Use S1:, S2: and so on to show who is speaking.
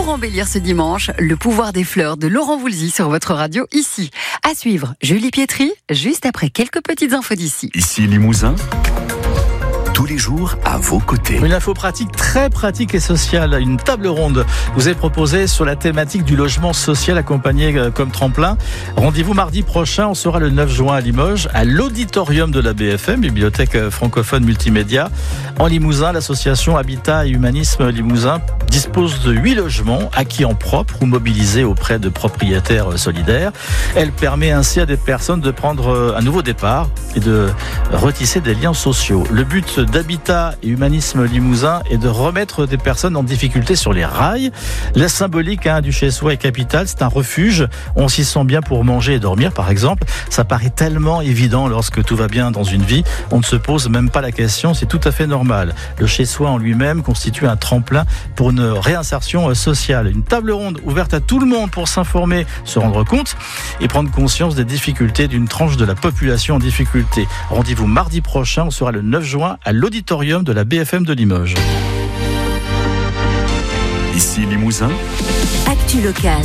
S1: Pour embellir ce dimanche, le pouvoir des fleurs de Laurent Voulzy sur votre radio ici. À suivre, Julie Pietri, juste après quelques petites infos d'ici.
S2: Ici Limousin, tous les jours à vos côtés.
S3: Une info pratique, très pratique et sociale. Une table ronde vous est proposée sur la thématique du logement social accompagné comme tremplin. Rendez-vous mardi prochain, on sera le 9 juin à Limoges, à l'auditorium de la BFM, Bibliothèque francophone multimédia. En Limousin, l'association Habitat et Humanisme Limousin dispose de 8 logements acquis en propre ou mobilisés auprès de propriétaires solidaires. Elle permet ainsi à des personnes de prendre un nouveau départ et de retisser des liens sociaux. Le but d'Habitat et Humanisme Limousin est de remettre des personnes en difficulté sur les rails. La symbolique du chez-soi est capitale, c'est un refuge. On s'y sent bien pour manger et dormir, par exemple. Ça paraît tellement évident lorsque tout va bien dans une vie. On ne se pose même pas la question, c'est tout à fait normal. Le chez-soi en lui-même constitue un tremplin pour une réinsertion sociale. Une table ronde ouverte à tout le monde pour s'informer, se rendre compte et prendre conscience des difficultés d'une tranche de la population en difficulté. Rendez-vous mardi prochain, on sera le 9 juin à l'auditorium de la BFM de Limoges.
S2: Ici Limousin,
S1: Actu locale.